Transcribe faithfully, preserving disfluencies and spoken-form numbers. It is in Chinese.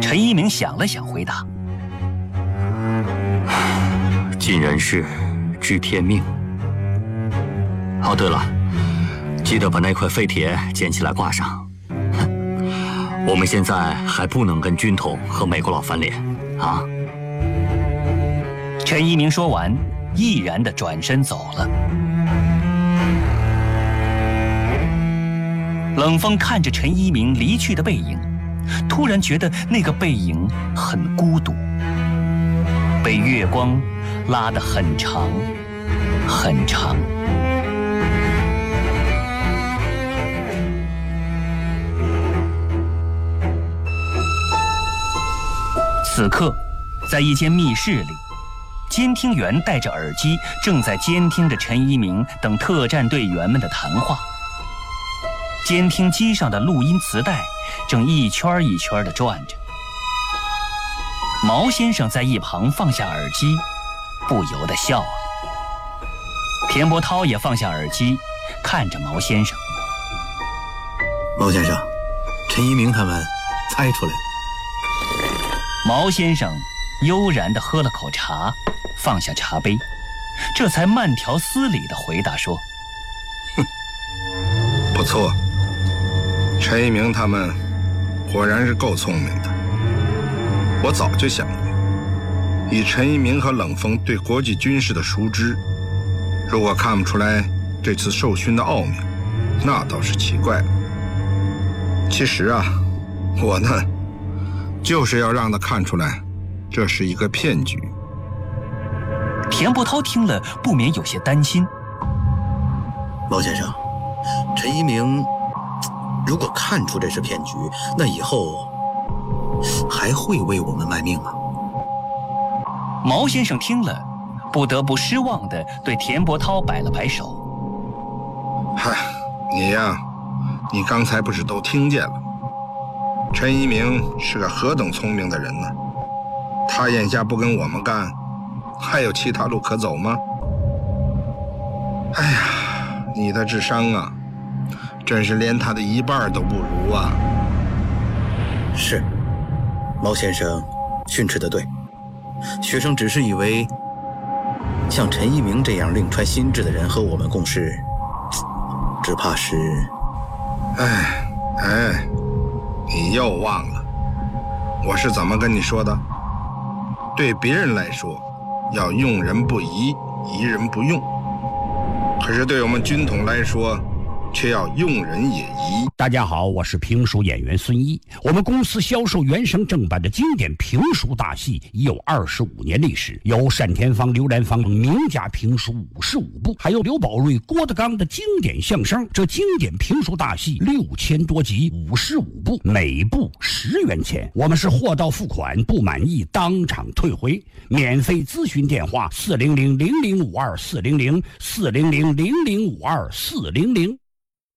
陈一鸣想了想，回答： 尽人事，知天命。哦，对了，记得把那块废铁捡起来挂上。我们现在还不能跟军统和美国佬翻脸啊！ 陈一鸣说完，毅然地转身走了。冷风看着陈一鸣离去的背影，突然觉得那个背影很孤独，被月光拉得很长很长。此刻，在一间密室里，监听员戴着耳机，正在监听着陈一鸣等特战队员们的谈话。监听机上的录音磁带正一圈一圈地转着。毛先生在一旁放下耳机，不由得笑了。田伯涛也放下耳机，看着毛先生。 毛先生，陈一鸣他们猜出来了。 毛先生悠然地喝了口茶，放下茶杯，这才慢条斯理地回答说： 哼，不错，陈一鸣他们果然是够聪明的。我早就想过，以陈一鸣和冷锋对国际军事的熟知，如果看不出来这次受勋的奥妙，那倒是奇怪了。其实啊，我呢就是要让他看出来这是一个骗局。 田伯涛听了不免有些担心。 毛先生，陈一鸣如果看出这是骗局，那以后还会为我们卖命吗？ 毛先生听了不得不失望地对田伯涛摆了摆手。 嗨，你呀，你刚才不是都听见了，陈一鸣是个何等聪明的人呢？他眼下不跟我们干，还有其他路可走吗？哎呀，你的智商啊，真是连他的一半都不如啊！ 是，毛先生训斥得对，学生只是以为像陈一鸣这样另揣心智的人和我们共事，只怕是…… 哎哎，你又忘了，我是怎么跟你说的？对别人来说，要用人不疑，疑人不用；可是对我们军统来说，却要用人也疑。 大家好，我是评书演员孙一。我们公司销售原声正版的经典评书大戏已有二十五年历史，有单田芳、刘兰芳名家评书五十五部，还有刘宝瑞、郭德纲的经典相声。这经典评书大戏六千多集，五十五部，每部十元钱。我们是货到付款，不满意当场退回。免费咨询电话：四零零零零五二四零零四零零零零五二四零零。